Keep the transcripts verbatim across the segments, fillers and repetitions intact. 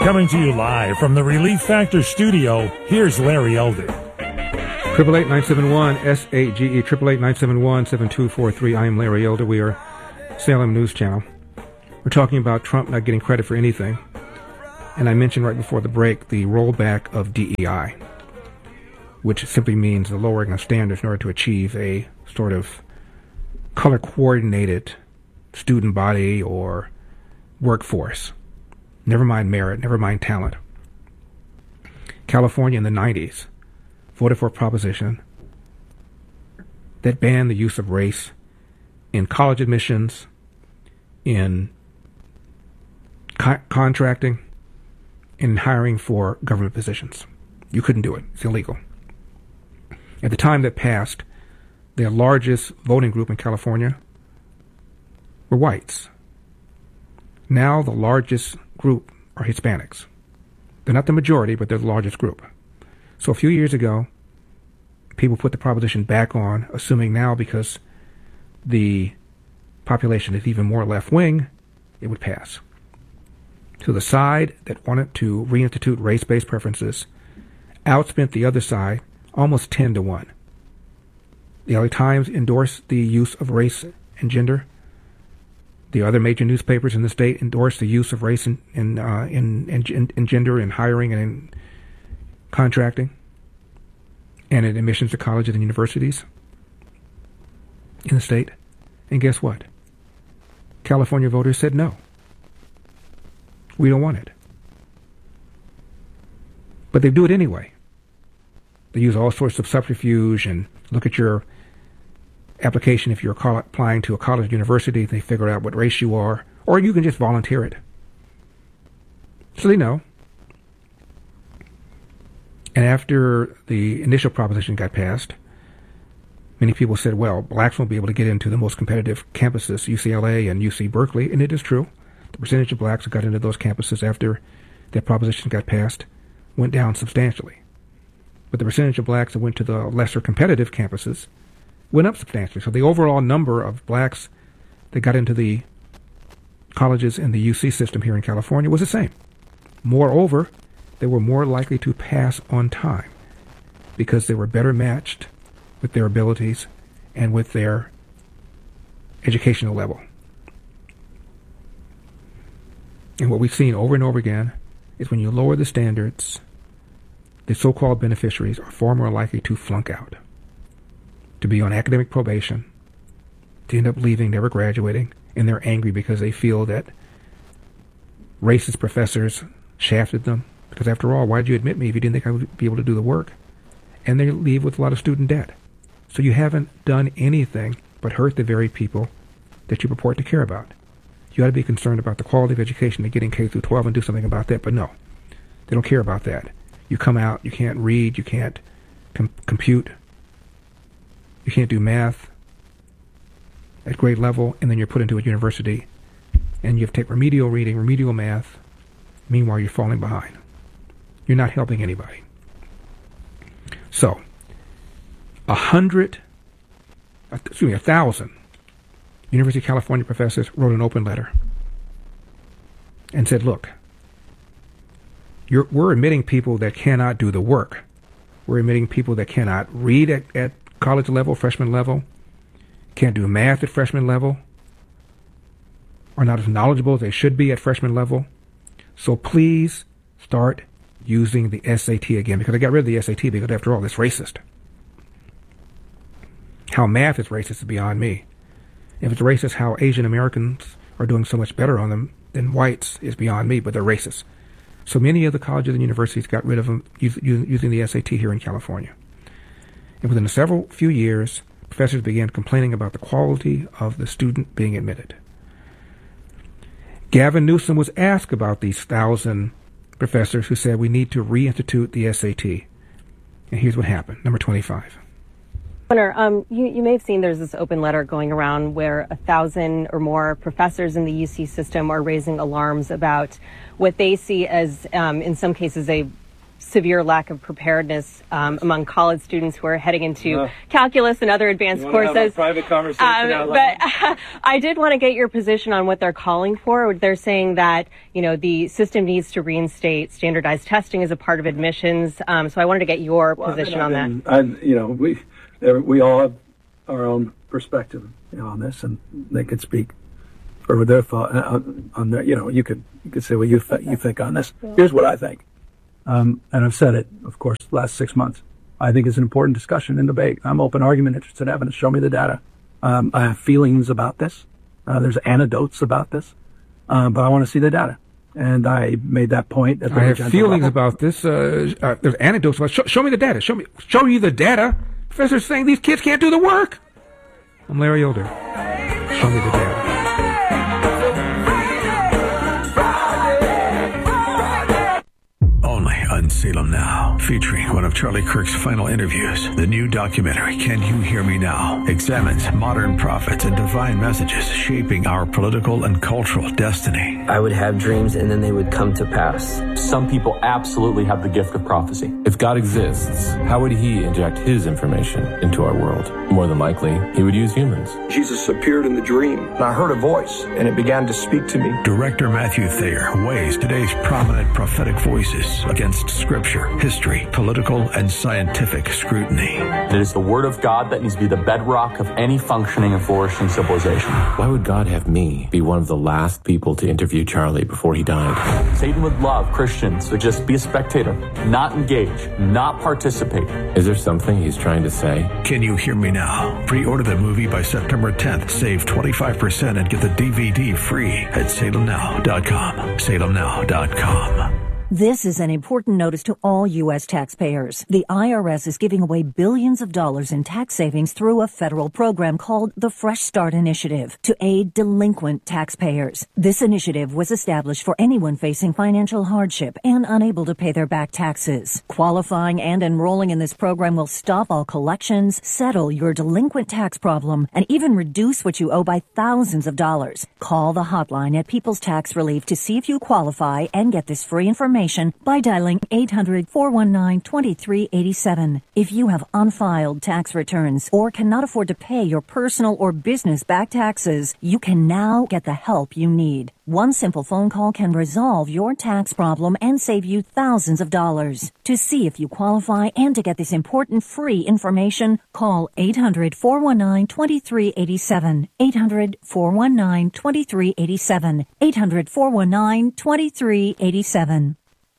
Coming to you live from the Relief Factor studio, here's Larry Elder. Triple eight nine seven one S A G E triple eight nine seven one seven two four three. I am Larry Elder. We are Salem News Channel. We're talking about Trump not getting credit for anything, and I mentioned right before the break the rollback of D E I, which simply means the lowering of standards in order to achieve a sort of color-coordinated student body or workforce. Never mind merit, never mind talent. California in the nineties voted for a proposition that banned the use of race in college admissions, in co- contracting, in hiring for government positions. You couldn't do it. It's illegal. At the time that passed, the largest voting group in California were whites. Now the largest group are Hispanics. They're not the majority, but they're the largest group. So a few years ago, people put the proposition back on, assuming now because the population is even more left-wing, it would pass. So the side that wanted to reinstitute race-based preferences outspent the other side almost ten to one. The L A Times endorsed the use of race and gender. The other major newspapers in the state endorsed the use of race and in, uh, in, in, in gender in hiring and in contracting and in admissions to colleges and universities in the state. And guess what? California voters said no. We don't want it. But they do it anyway. They use all sorts of subterfuge and look at your application if you're applying to a college or university. They figure out what race you are, or you can just volunteer it. So they know. And after the initial proposition got passed, many people said, well, blacks won't be able to get into the most competitive campuses, U C L A and U C Berkeley, and it is true. The percentage of blacks who got into those campuses after that proposition got passed went down substantially. But the percentage of blacks that went to the lesser competitive campuses went up substantially. So the overall number of blacks that got into the colleges in the U C system here in California was the same. Moreover, they were more likely to pass on time because they were better matched with their abilities and with their educational level. And what we've seen over and over again is when you lower the standards, the so-called beneficiaries are far more likely to flunk out, to be on academic probation, to end up leaving, never graduating, and they're angry because they feel that racist professors shafted them. Because after all, why did you admit me if you didn't think I would be able to do the work? And they leave with a lot of student debt. So you haven't done anything but hurt the very people that you purport to care about. You ought to be concerned about the quality of education and getting K through twelve and do something about that, but no, they don't care about that. You come out, you can't read, you can't com- compute, you can't do math at grade level, and then you're put into a university, and you have to take remedial reading, remedial math. Meanwhile, you're falling behind. You're not helping anybody. So, a hundred, excuse me, a thousand University of California professors wrote an open letter and said, look, you're, we're admitting people that cannot do the work. We're admitting people that cannot read at, at college level, freshman level, can't do math at freshman level, are not as knowledgeable as they should be at freshman level. So please start using the S A T again, because I got rid of the S A T because, after all, it's racist. How math is racist is beyond me. If it's racist how Asian Americans are doing so much better on them than whites is beyond me, but they're racist. So many of the colleges and universities got rid of them using the S A T here in California. And within several few years, professors began complaining about the quality of the student being admitted. Gavin Newsom was asked about these thousand professors who said we need to reinstitute the S A T. And here's what happened. Number twenty-five. Governor, um, you, you may have seen there's this open letter going around where a thousand or more professors in the U C system are raising alarms about what they see as, um, in some cases, a severe lack of preparedness um, among college students who are heading into uh, calculus and other advanced you courses. Have a private conversation um, out loud? But uh, I did want to get your position on what they're calling for. They're saying that, you know, the system needs to reinstate standardized testing as a part of admissions. Um, so I wanted to get your well, position I mean, on that. I, you know, we we all have our own perspective, you know, on this, and they could speak for their thought on, on their, you know, you could you could say, well, you th- you think on this. Here's what I think. Um, and I've said it, of course, last six months. I think it's an important discussion and debate. I'm open argument, interested in evidence. Show me the data. Um, I have feelings about this. Uh, there's anecdotes about this. Uh, but I want to see the data. And I made that point. At the I have feelings level. about this. Uh, uh, there's anecdotes about show, show me the data. Show me, show you the data. Professor's saying these kids can't do the work. I'm Larry Elder. Show me the data. On Salem Now, featuring one of Charlie Kirk's final interviews. The new documentary, Can You Hear Me Now?, examines modern prophets and divine messages shaping our political and cultural destiny. I would have dreams and then they would come to pass. Some people absolutely have the gift of prophecy. If God exists, how would he inject his information into our world? More than likely, he would use humans. Jesus appeared in the dream, and I heard a voice, and it began to speak to me. Director Matthew Thayer weighs today's prominent prophetic voices against scripture, history, political, and scientific scrutiny. It is the word of God that needs to be the bedrock of any functioning and flourishing civilization. Why would God have me be one of the last people to interview Charlie before he died? Satan would love Christians to just be a spectator, not engage, not participate. Is there something he's trying to say? Can You Hear Me Now? Pre-order the movie by September tenth. Save twenty-five percent and get the D V D free at salem now dot com. salem now dot com. This is an important notice to all U S taxpayers. The I R S is giving away billions of dollars in tax savings through a federal program called the Fresh Start Initiative to aid delinquent taxpayers. This initiative was established for anyone facing financial hardship and unable to pay their back taxes. Qualifying and enrolling in this program will stop all collections, settle your delinquent tax problem, and even reduce what you owe by thousands of dollars. Call the hotline at People's Tax Relief to see if you qualify and get this free information by dialing eight hundred, four one nine, two three eight seven. If you have unfiled tax returns or cannot afford to pay your personal or business back taxes, you can now get the help you need. One simple phone call can resolve your tax problem and save you thousands of dollars. To see if you qualify and to get this important free information, call eight hundred, four one nine, two three eight seven. eight hundred, four one nine, two three eight seven. eight hundred, four one nine, two three eight seven.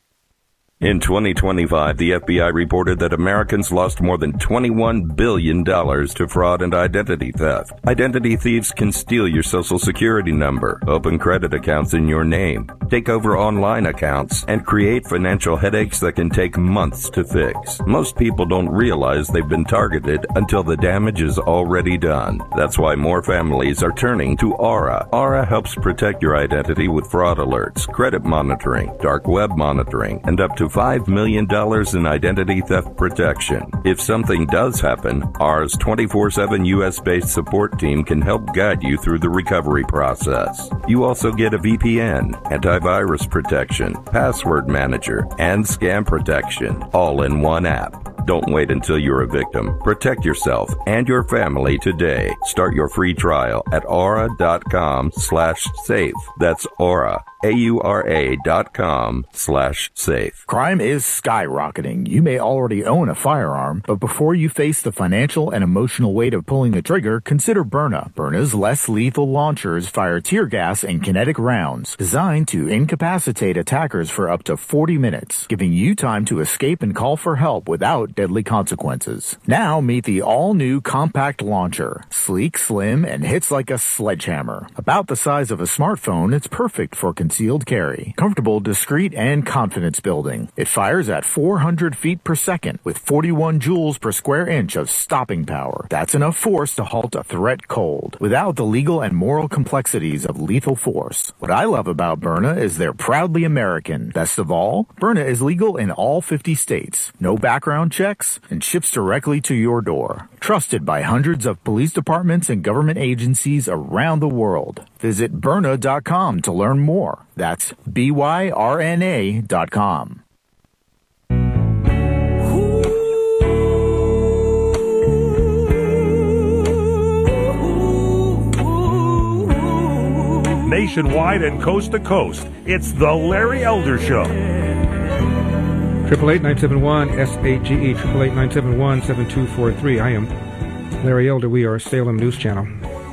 In twenty twenty-five, the F B I reported that Americans lost more than twenty-one billion dollars to fraud and identity theft. Identity thieves can steal your social security number, open credit accounts in your name, take over online accounts, and create financial headaches that can take months to fix. Most people don't realize they've been targeted until the damage is already done. That's why more families are turning to Aura. Aura helps protect your identity with fraud alerts, credit monitoring, dark web monitoring, and up to five million dollars in identity theft protection. If something does happen, Aura's twenty-four seven U S-based support team can help guide you through the recovery process. You also get a V P N, antivirus protection, password manager, and scam protection, all in one app. Don't wait until you're a victim. Protect yourself and your family today. Start your free trial at aura.com slash safe. That's Aura, A-U-R-A dot com slash safe. Crime is skyrocketing. You may already own a firearm, but before you face the financial and emotional weight of pulling the trigger, consider Byrna. Byrna's less lethal launchers fire tear gas and kinetic rounds designed to incapacitate attackers for up to forty minutes, giving you time to escape and call for help without deadly consequences. Now meet the all-new compact launcher. Sleek, slim, and hits like a sledgehammer. About the size of a smartphone, it's perfect for concealed carry. Comfortable, discreet, and confidence building. It fires at four hundred feet per second with forty-one joules per square inch of stopping power. That's enough force to halt a threat cold, without the legal and moral complexities of lethal force. What I love about Byrna is they're proudly American. Best of all, Byrna is legal in all fifty states. No background checks, and ships directly to your door. Trusted by hundreds of police departments and government agencies around the world. Visit Byrna dot com to learn more. That's B Y R N A dot com. nationwide and coast to coast. It's the Larry Elder Show. Triple eight nine seven one S eight G E. Triple eight nine seven one seven two four three. I am Larry Elder. We are Salem News Channel.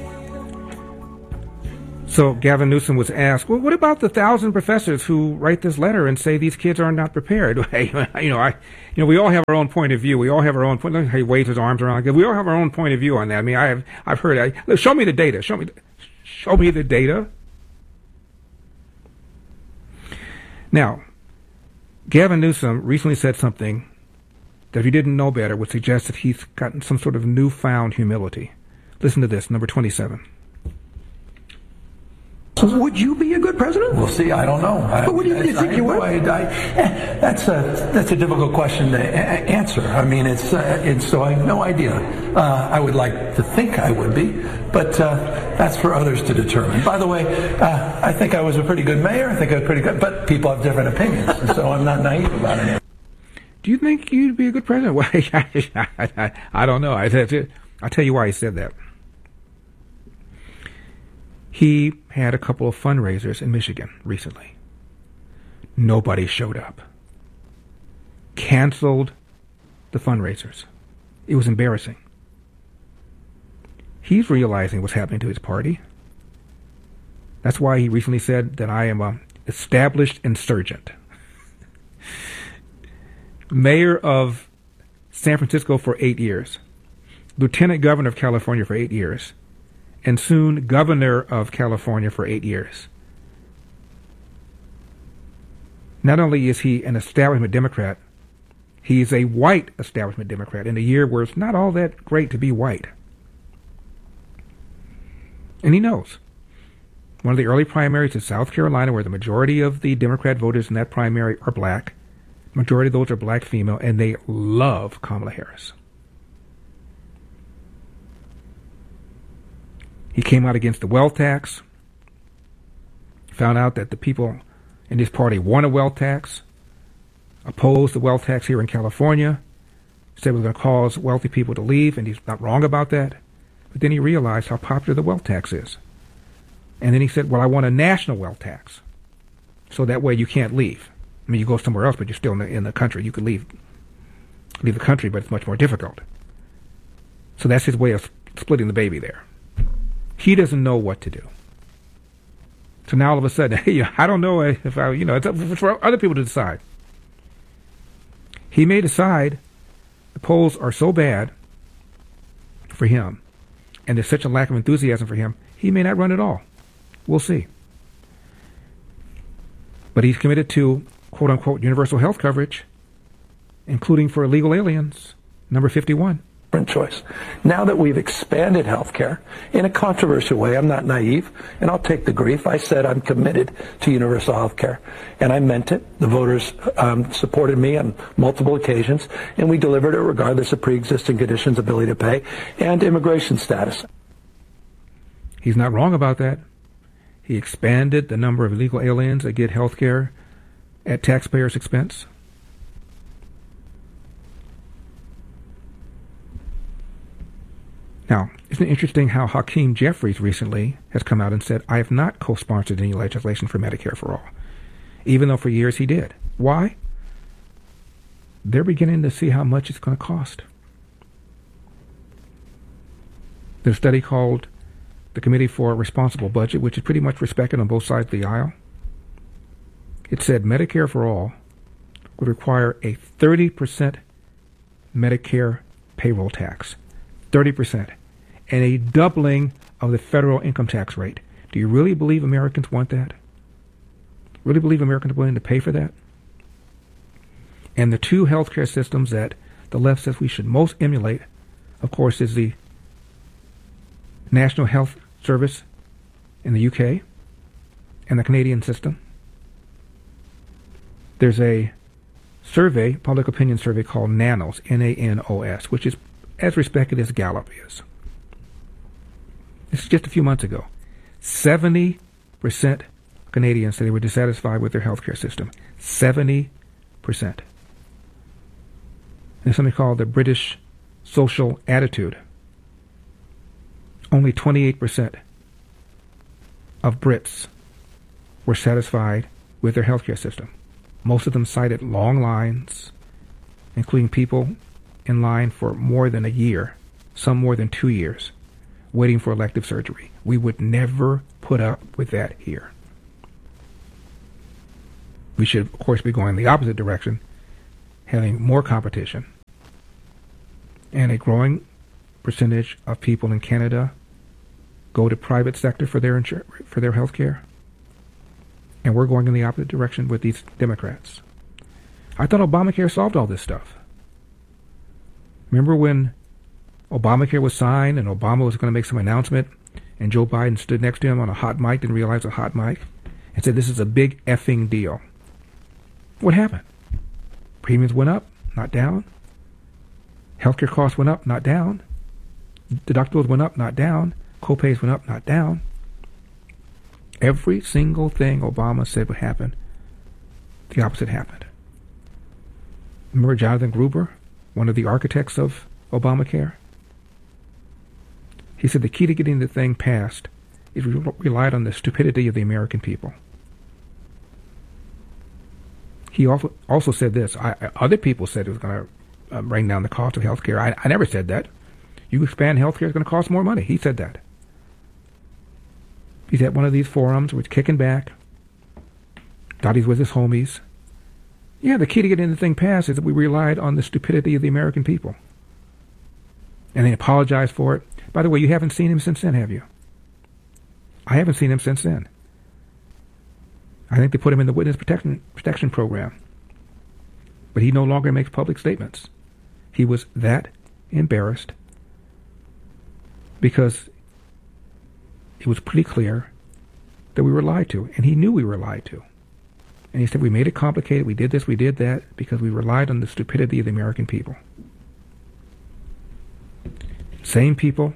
So Gavin Newsom was asked, well, what about the thousand professors who write this letter and say these kids are not prepared? you know, I, you know, we all have our own point of view. We all have our own point. Look how he waves his arms around. We all have our own point of view on that. I mean, I have, I've heard. I, look, show me the data. Show me, show me the data. Now, Gavin Newsom recently said something that if you didn't know better would suggest that he's gotten some sort of newfound humility. Listen to this, number twenty-seven. Would you be a good president? We'll see. I don't know. I, but what do you, I, you think I, you would? I, I, that's a that's a difficult question to a- answer. I mean, it's uh, it's so I have no idea. Uh, I would like to think I would be, but uh, that's for others to determine. By the way, uh, I think I was a pretty good mayor. I think I was pretty good, but people have different opinions, and so I'm not naive about it. Do you think you'd be a good president? Well, I, I don't know. I, I'll tell you why he said that. He had a couple of fundraisers in Michigan recently. Nobody showed up. Canceled the fundraisers. It was embarrassing. He's realizing what's happening to his party. That's why he recently said that I am an established insurgent. Mayor of San Francisco for eight years. Lieutenant Governor of California for eight years. And soon governor of California for eight years. Not only is he an establishment Democrat, he is a white establishment Democrat in a year where it's not all that great to be white. And he knows. One of the early primaries in South Carolina, where the majority of the Democrat voters in that primary are black, majority of those are black female, and they love Kamala Harris. He came out against the wealth tax, found out that the people in his party want a wealth tax, opposed the wealth tax here in California, said it was going to cause wealthy people to leave, and he's not wrong about that. But then he realized how popular the wealth tax is. And then he said, well, I want a national wealth tax, so that way you can't leave. I mean, you go somewhere else, but you're still in the, in the country. You can leave, leave the country, but it's much more difficult. So that's his way of splitting the baby there. He doesn't know what to do. So now all of a sudden, hey, I don't know if I, you know, it's for other people to decide. He may decide the polls are so bad for him, and there's such a lack of enthusiasm for him, he may not run at all. We'll see. But he's committed to, quote unquote, universal health coverage, including for illegal aliens, number fifty-one. Choice. Now that we've expanded healthcare in a controversial way, I'm not naive, and I'll take the grief. I said I'm committed to universal healthcare, and I meant it. The voters um, supported me on multiple occasions, and we delivered it regardless of pre-existing conditions, ability to pay, and immigration status. He's not wrong about that. He expanded the number of illegal aliens that get healthcare at taxpayers' expense. Now, isn't it interesting how Hakeem Jeffries recently has come out and said, I have not co-sponsored any legislation for Medicare for All, even though for years he did. Why? They're beginning to see how much it's going to cost. There's a study called the Committee for a Responsible Budget, which is pretty much respected on both sides of the aisle. It said Medicare for All would require a thirty percent Medicare payroll tax. thirty percent. And a doubling of the federal income tax rate. Do you really believe Americans want that? Really believe Americans are willing to pay for that? And the two healthcare systems that the left says we should most emulate, of course, is the National Health Service in the U K and the Canadian system. There's a survey, public opinion survey called NANOS, N A N O S, which is as respected as Gallup is. This is just a few months ago. seventy percent of Canadians said they were dissatisfied with their healthcare system. seventy percent. There's something called the British Social Attitude. Only twenty-eight percent of Brits were satisfied with their healthcare system. Most of them cited long lines, including people in line for more than a year, some more than two years, waiting for elective surgery. We would never put up with that here. We should, of course, be going the opposite direction, having more competition. And a growing percentage of people in Canada go to private sector for their insur- for their health care. And we're going in the opposite direction with these Democrats. I thought Obamacare solved all this stuff. Remember when Obamacare was signed and Obama was going to make some announcement and Joe Biden stood next to him on a hot mic, didn't realize a hot mic, and said, this is a big effing deal. What happened? Premiums went up, not down. Healthcare costs went up, not down. Deductibles went up, not down. Co-pays went up, not down. Every single thing Obama said would happen, the opposite happened. Remember Jonathan Gruber, one of the architects of Obamacare? He said the key to getting the thing passed is we relied on the stupidity of the American people. He also, also said this. I, other people said it was going to uh, bring down the cost of health care. I, I never said that. You expand health care, it's going to cost more money. He said that. He's at one of these forums where he's kicking back. Thought he's with his homies. Yeah, the key to getting the thing passed is that we relied on the stupidity of the American people. And they apologized for it. By the way, you haven't seen him since then, have you? I haven't seen him since then. I think they put him in the witness protection protection program. But he no longer makes public statements. He was that embarrassed because it was pretty clear that we were lied to, and he knew we were lied to. And he said, we made it complicated, we did this, we did that, because we relied on the stupidity of the American people. Same people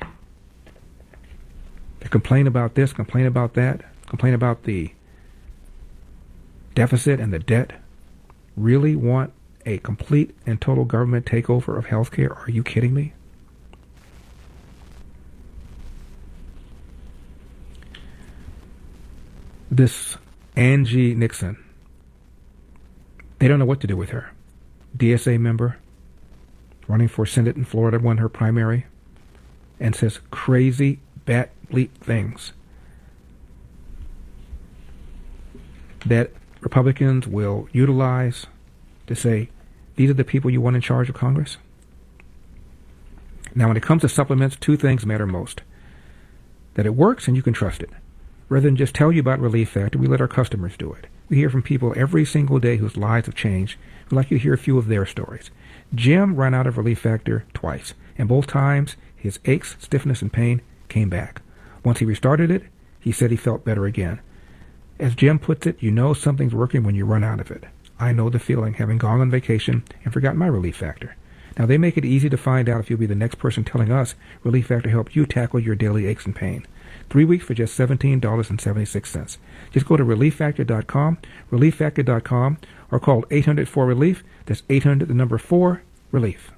that complain about this, complain about that, complain about the deficit and the debt, really want a complete and total government takeover of healthcare? Are you kidding me? This Angie Nixon, they don't know what to do with her. D S A member, running for Senate in Florida, won her primary, and says crazy, bat bleep things that Republicans will utilize to say, these are the people you want in charge of Congress. Now, when it comes to supplements, two things matter most. That it works and you can trust it. Rather than just tell you about Relief Factor, we let our customers do it. We hear from people every single day whose lives have changed. We'd like you to hear a few of their stories. Jim ran out of Relief Factor twice, and both times his aches, stiffness, and pain came back. Once he restarted it, he said he felt better again. As Jim puts it, you know something's working when you run out of it. I know the feeling, having gone on vacation and forgotten my Relief Factor. Now, they make it easy to find out if you'll be the next person telling us Relief Factor helped you tackle your daily aches and pain. Three weeks for just seventeen dollars and seventy-six cents. Just go to relief factor dot com, relief factor dot com, or call eight hundred four relief. That's eight hundred, the number four, relief.